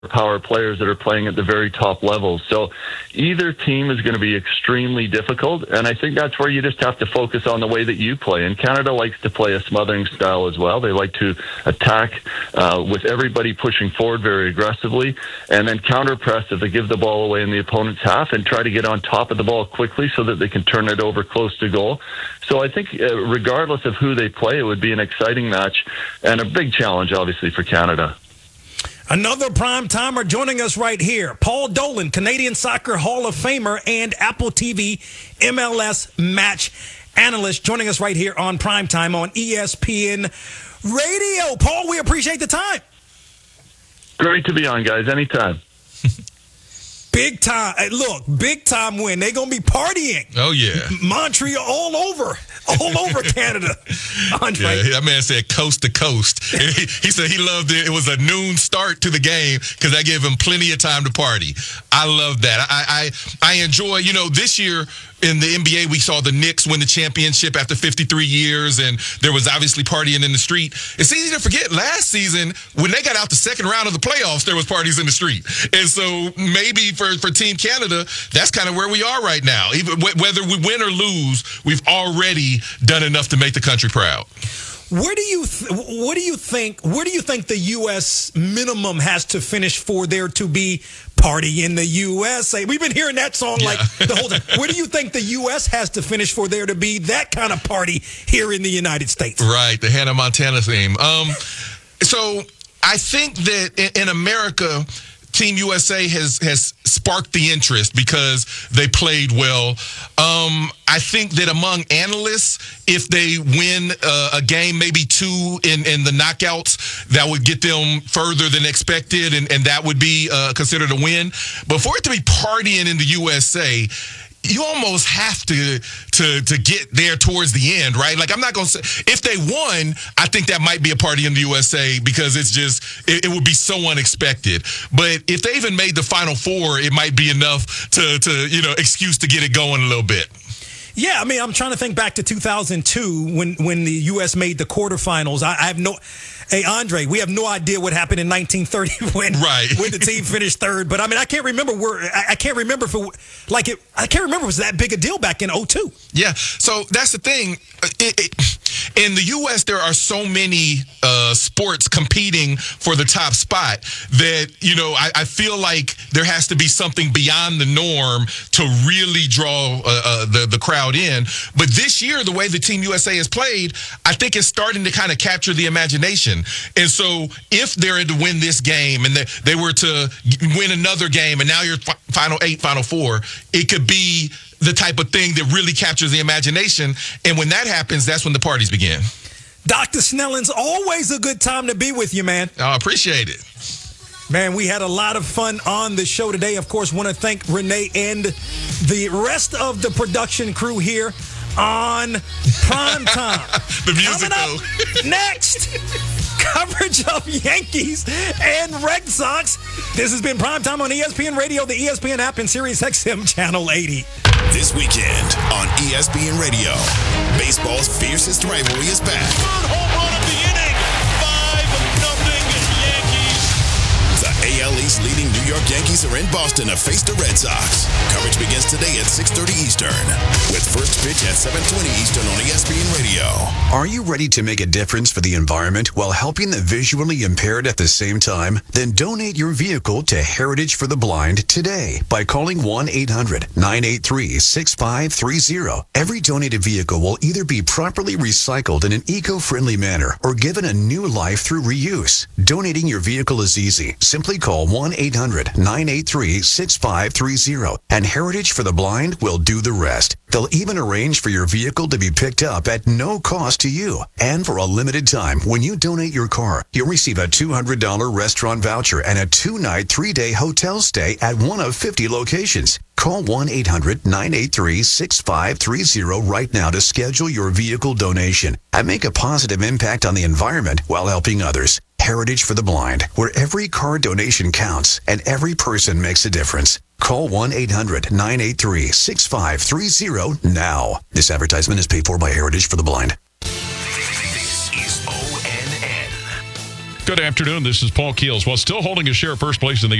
power players that are playing at the very top levels. So either team is going to be extremely difficult, and I think that's where you just have to focus on the way that you play. And Canada likes to play a smothering style as well. They like to attack with everybody pushing forward very aggressively, and then counter-press if they give the ball away in the opponent's half and try to get on top of the ball quickly so that they can turn it over close to goal. So I think regardless of who they play, it would be an exciting match and a big challenge, obviously, for Canada. Another prime-timer joining us right here, Paul Dolan, Canadian Soccer Hall of Famer and Apple TV MLS match analyst, joining us right here on Primetime on ESPN Radio. Paul, we appreciate the time. Great to be on, guys. Anytime. Big time. Look, big time win. They're going to be partying. Oh, yeah. Montreal all over Canada. Andre. Yeah, that man said coast to coast. He said he loved it. It was a noon start to the game because that gave him plenty of time to party. I love that. I enjoy, this year in the NBA, we saw the Knicks win the championship after 53 years, and there was obviously partying in the street. It's easy to forget last season, when they got out the second round of the playoffs, there was parties in the street. And so maybe for Team Canada, that's kind of where we are right now. Even whether we win or lose, we've already done enough to make the country proud. Where do you think the U.S. minimum has to finish for there to be party in the USA? We've been hearing that song like the whole time. Where do you think the U.S. has to finish for there to be that kind of party here in the United States? Right, the Hannah Montana theme. So I think that in America, Team USA has sparked the interest because they played well. I think that among analysts, if they win a game, maybe two in the knockouts, that would get them further than expected, and that would be considered a win. But for it to be partying in the USA, you almost have to get there towards the end, right? Like, I'm not going to say, if they won, I think that might be a party in the USA because it's just, it would be so unexpected. But if they even made the Final Four, it might be enough to excuse to get it going a little bit. Yeah, I mean, I'm trying to think back to 2002 when the U.S. made the quarterfinals. I have no... Hey, Andre, we have no idea what happened in 1930 when the team finished third. But I mean, I can't remember I can't remember if it was that big a deal back in 2002. Yeah. So that's the thing. In the U.S., there are so many sports competing for the top spot that, I feel like there has to be something beyond the norm to really draw the crowd in. But this year, the way the Team USA has played, I think it's starting to kind of capture the imagination. And so if they're to win this game and they were to win another game and now you're Final 8, Final 4, it could be the type of thing that really captures the imagination. And when that happens, that's when the parties begin. Dr. Snelling's always a good time to be with you, man. I appreciate it. Man, we had a lot of fun on the show today. Of course, want to thank Renee and the rest of the production crew here on Primetime. The music, coming up next, coverage of Yankees and Red Sox. This has been Primetime on ESPN Radio, the ESPN app, and Sirius XM Channel 80. This weekend on ESPN Radio, baseball's fiercest rivalry is back. Third home run of the inning, 5-0 Yankees. The AL East leading New York Yankees are in Boston to face the Red Sox. Coverage begins today at 6:30 Eastern, with first pitch at 7:20 Eastern on ESPN Radio. Are you ready to make a difference for the environment while helping the visually impaired at the same time? Then donate your vehicle to Heritage for the Blind today by calling 1-800-983-6530. Every donated vehicle will either be properly recycled in an eco-friendly manner or given a new life through reuse. Donating your vehicle is easy. Simply call 1-800-983-6530 and Heritage for the Blind will do the rest. They'll even arrange for your vehicle to be picked up at no cost to you. And for a limited time, when you donate your car, you'll receive a $200 restaurant voucher and a 2-night, 3-day hotel stay at one of 50 locations. Call 1-800-983-6530 right now to schedule your vehicle donation and make a positive impact on the environment while helping others. Heritage for the Blind, where every car donation counts and every person makes a difference. Call 1-800-983-6530 now. This advertisement is paid for by Heritage for the Blind. This is ONN. Good afternoon. This is Paul Keels. While still holding a share of first place in the